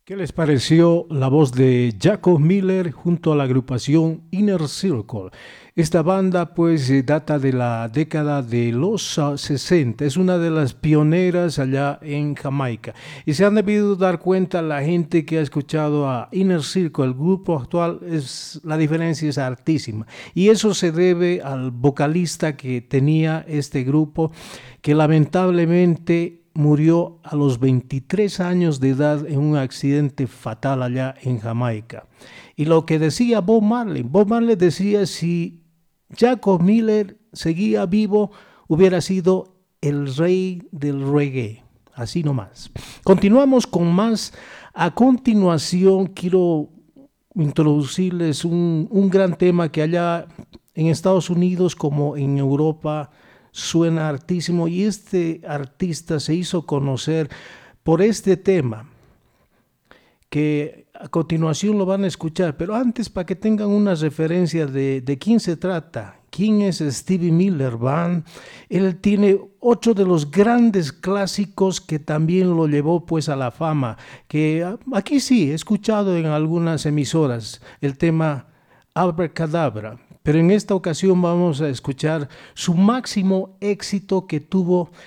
¿Qué les pareció la voz de Jacob Miller junto a la agrupación Inner Circle? Esta banda pues data de la década de los 60, es una de las pioneras allá en Jamaica. Y se han debido dar cuenta la gente que ha escuchado a Inner Circle, el grupo actual, la diferencia es altísima. Y eso se debe al vocalista que tenía este grupo, que lamentablemente murió a los 23 años de edad en un accidente fatal allá en Jamaica. Y lo que decía Bob Marley decía si Jacob Miller seguía vivo, hubiera sido el rey del reggae. Así nomás. Continuamos con más. A continuación quiero introducirles un gran tema que allá en Estados Unidos como en Europa suena hartísimo, y este artista se hizo conocer por este tema que a continuación lo van a escuchar, pero antes para que tengan una referencia de quién se trata, quién es Stevie Miller Band. Él tiene otro de los grandes clásicos que también lo llevó pues a la fama, que aquí sí he escuchado en algunas emisoras el tema Abracadabra, pero en esta ocasión vamos a escuchar su máximo éxito que tuvo